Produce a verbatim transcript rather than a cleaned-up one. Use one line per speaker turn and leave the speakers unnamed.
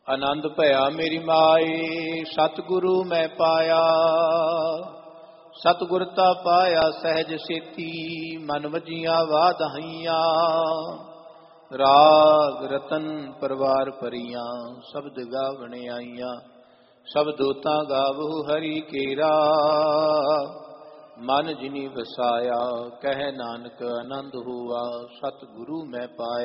ਆਨੰਦ ਭਇਆ ਮੇਰੀ ਮਾਈ ਸਤਿਗੁਰੂ ਮੈਂ ਪਾਇਆ। ਸਤਿਗੁਰਤਾ ਪਾਇਆ ਸਹਿਜ ਸੇਤੀ ਮਨ ਵਜੀਆਂ ਵਾਧਾਈਆਂ। ਰਾਗ ਰਤਨ ਪਰਵਾਰ ਭਰੀਆਂ ਸ਼ਬਦ ਗਾਵਣ ਆਈਆਂ। ਸ਼ਬਦੋਤਾ ਗਾਵੋ ਹਰੀ ਕੇਰਾ ਮਨ ਜਿਨੀ ਵਸਾਇਆ। ਕਹਿ ਨਾਨਕ ਆਨੰਦ ਹੁਆ ਸਤਿਗੁਰੂ ਮੈਂ ਪਾਇਆ।